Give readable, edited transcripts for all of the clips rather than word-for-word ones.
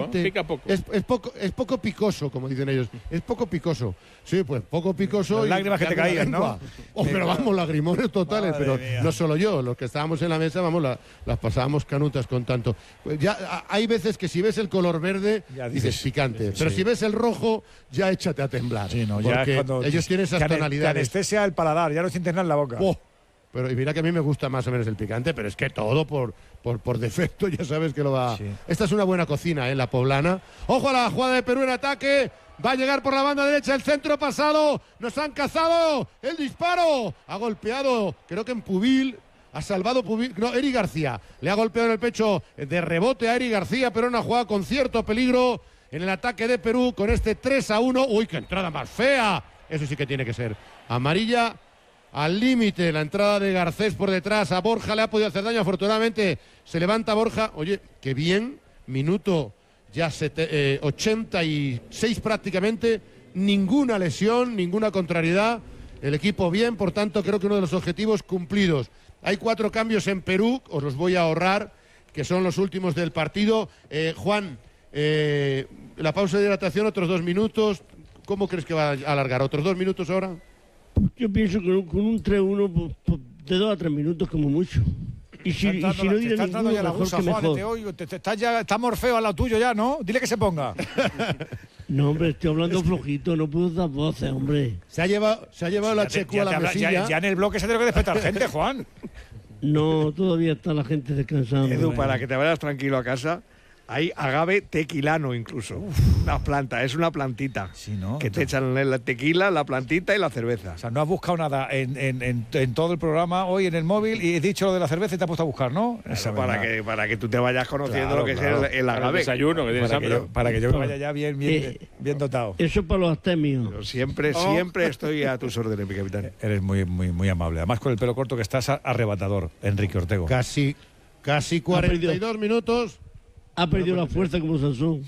picante. Pica poco. Es poco picoso, como dicen ellos. Es poco picoso. Sí, pues poco picoso. Las lágrimas que te caían, ¿no? Pero vamos, lagrimones totales. Madre pero mía. no solo yo, los que estábamos en la mesa, vamos, las pasábamos canutas con tanto. Pues ya hay veces que si ves el color verde, Ya dices picante. Pero si ves el rojo, ya échate a temblar. Sí, no, ya porque cuando ellos tienen esas te tonalidades. anestesia el paladar, ya no sientes nada en la boca. ¡Oh! Pero y mira que a mí me gusta más o menos el picante, pero es que todo por defecto ya sabes que lo va. Sí. Esta es una buena cocina, la poblana. Ojo a la jugada de Perú en ataque. Va a llegar por la banda derecha el centro pasado. Nos han cazado el disparo. Ha golpeado, creo que en Pubil. Ha salvado Pubil. No, Eric García. Le ha golpeado en el pecho de rebote a Eric García, pero una jugada con cierto peligro en el ataque de Perú con este 3-1. ¡Uy, qué entrada más fea! Eso sí que tiene que ser amarilla. Al límite, la entrada de Garcés por detrás. A Borja le ha podido hacer daño. Afortunadamente se levanta Borja. Oye, qué bien. Minuto ya 86 prácticamente. Ninguna lesión, ninguna contrariedad. El equipo bien, por tanto creo que uno de los objetivos cumplidos. Hay 4 cambios en Perú, os los voy a ahorrar, que son los últimos del partido. Juan, la pausa de hidratación, otros 2 minutos. ¿Cómo crees que va a alargar? ¿Otros 2 minutos ahora? Yo pienso que con un 3-1 de 2 a 3 minutos como mucho. Y si no diré ninguno, ya la mejor gusa, que Juan, mejor. te oigo, está Morfeo al lado tuyo ya, ¿no? Dile que se ponga. No, hombre, estoy hablando flojito, no puedo dar voces, hombre. Se ha llevado la Checu a la mesilla. Ya en el bloque se tiene que despertar gente, Juan. No, todavía está la gente descansando. Edu, para que te vayas tranquilo a casa, hay agave tequilano incluso. Una planta, es una plantita. Sí, ¿no? Que te echan la tequila, la plantita y la cerveza. O sea, no has buscado nada en todo el programa hoy en el móvil y he dicho lo de la cerveza y te has puesto a buscar, ¿no? Eso para que tú te vayas conociendo Claro, lo que claro. es el Para el agave. desayuno que tienes hambre. Para que yo me vaya ya bien dotado. Eso es para los astemios. Pero siempre estoy a tus órdenes, mi capitán. Eres muy, muy, muy amable. Además, con el pelo corto que estás, arrebatador, Enrique Ortego. Casi 42 minutos. Ha perdido la fuerza como Sansón.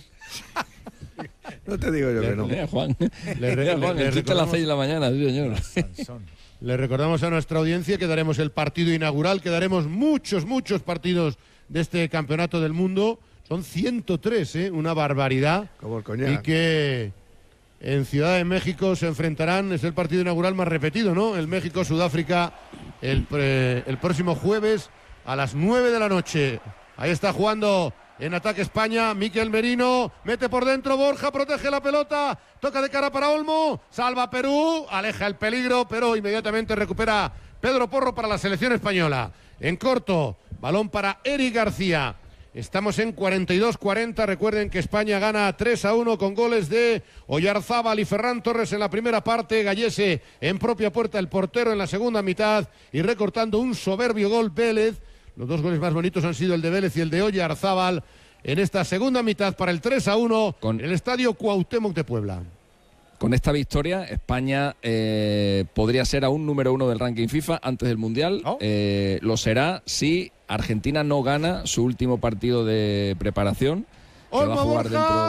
No te digo yo que no. Juan. Juan, El chiste a las 6 de la mañana, sí, señor. Le recordamos a nuestra audiencia que daremos el partido inaugural, que daremos muchos partidos de este campeonato del mundo. Son 103, una barbaridad. Como el coñac. Y que en Ciudad de México se enfrentarán, es el partido inaugural más repetido, ¿no? El México-Sudáfrica el próximo jueves a las 9 de la noche. Ahí está jugando en ataque España, Mikel Merino, mete por dentro Borja, protege la pelota, toca de cara para Olmo, salva Perú, aleja el peligro, pero inmediatamente recupera Pedro Porro para la selección española. En corto, balón para Eric García. Estamos en 42-40, recuerden que España gana 3-1 con goles de Oyarzábal y Ferran Torres en la primera parte, Gallese en propia puerta, el portero en la segunda mitad y recortando un soberbio gol Vélez. Los 2 goles más bonitos han sido el de Vélez y el de Oyarzábal en esta segunda mitad para el 3-1 en el estadio Cuauhtémoc de Puebla. Con esta victoria, España podría ser aún número 1 del ranking FIFA antes del Mundial. ¿Oh? Lo será si Argentina no gana su último partido de preparación. Que va a jugar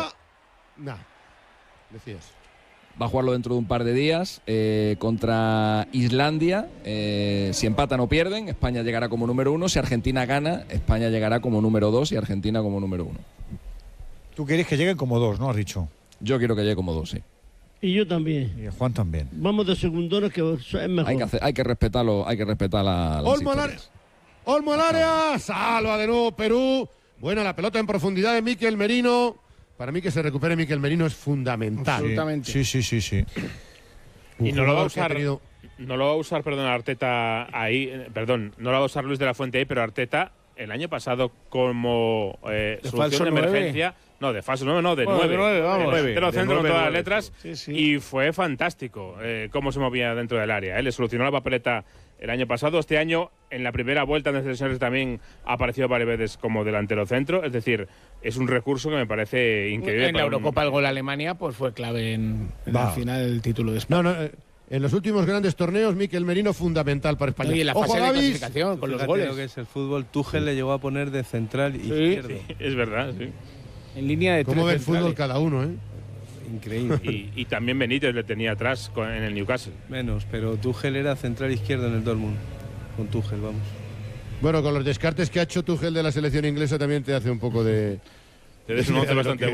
Va a jugarlo dentro de un par de días contra Islandia. Si empatan o pierden, España llegará como número 1. Si Argentina gana, España llegará como número 2 y Argentina como número 1. Tú quieres que lleguen como 2, ¿no? Has dicho. Yo quiero que llegue como 2, sí. Y yo también. Y Juan también. Vamos de segundones, que es mejor. Hay que respetar las Olmo al área. Olmo al área. Salva de nuevo Perú. Buena la pelota en profundidad de Mikel Merino. Para mí que se recupere Mikel Merino es fundamental. Absolutamente. Sí. Y no lo va a usar. No lo va a usar, perdón, Arteta ahí. Perdón, no lo va a usar Luis de la Fuente ahí, pero Arteta el año pasado como solución de emergencia. No, de falso 9, no, de 9. De 9, vamos. Pero centro con todas las letras. Sí. Y fue fantástico cómo se movía dentro del área. Le solucionó la papeleta el año pasado. Este año, en la primera vuelta de selecciones también ha aparecido varias veces como delantero centro. Es decir, es un recurso que me parece increíble. En la Eurocopa el gol a Alemania pues fue clave en la final del título de España. No, en los últimos grandes torneos, Mikel Merino fundamental para España. Y en la fase de clasificación con los goles. Lo que es el fútbol, Tuchel le llegó a poner de central izquierdo. Sí, es verdad, sí. En línea de ¿Cómo ve el fútbol cada uno, Increíble. Y también Benítez le tenía atrás en el Newcastle. Menos, pero Tuchel era central izquierdo en el Dortmund. Con Tuchel, vamos. Bueno, con los descartes que ha hecho Tuchel de la selección inglesa también te hace un poco de... Te des un 11 bastante